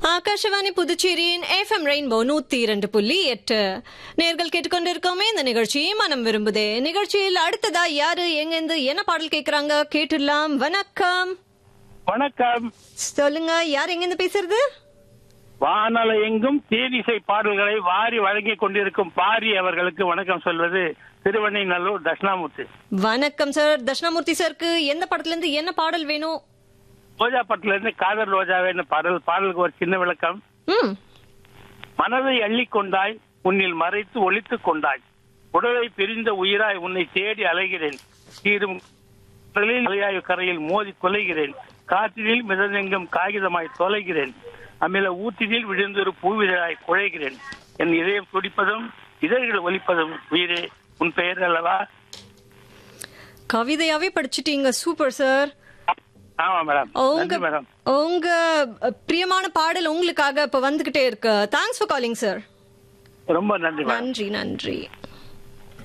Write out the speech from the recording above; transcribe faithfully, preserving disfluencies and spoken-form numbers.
ஆகாஷவாணி புதுச்சேரியின் FM rainbow நூத்தி இரண்டு புள்ளி எட்டு நேர்கள் கேட்டுக்கொண்டிருக்கோமே. இந்த நிகழ்ச்சி மனம் விரும்புதே. நிகழ்ச்சியில் அடுத்ததா யாரு எங்கிருந்து என்ன பாடல் கேக்குறாங்க கேட்டுடலாம். வணக்கம். வணக்கம். சொல்லுங்க, யார் எங்கிருந்து பேசுறது? வானல எங்கும் தேனிசை பாடல்களை வாரி வழங்கிக் கொண்டிருக்கும் பாரி அவர்களுக்கு வணக்கம் சொல்வது திருவண்ணைநல்லூர் தட்சிணாமூர்த்தி. வணக்கம் சார். தட்சிணாமூர்த்தி சாருக்கு எந்த படத்துல இருந்து என்ன பாடல் வேணும்? ரோஜா படத்துல இருந்து காதல் ரோஜாவே பாடல். பாடலுக்கு ஒரு சின்ன விளக்கம். மனதை அள்ளி கொண்டாய், உன்னில் மறைத்து ஒளித்து கொண்டாய், உடலை பிரிந்த உயிராய் உன்னை தேடி அலைகிறேன், தீரும் அலையாய் கரையில் மோதி தொலைகிறேன், காற்றினில் மிதந்தெங்கும் காகிதமாய் தொலைகிறேன், அமில ஊற்றினில் விழுந்தொரு பூவிதழாய் குழைகிறேன், என் இதயம் துடிப்பதும் இதழ்கள் ஒலிப்பதும் உயிரே உன் பெயர் அல்லவா. கவிதையாவே படிச்சுட்டீங்க. Super sir. ஆமா மேடம். உங்க மேடம் உங்க பிரியமான பாடல் உங்களுக்காக இப்ப வந்துகிட்டே இருக்கு. Thanks for calling sir. ரொம்ப நன்றி. நன்றி நன்றி.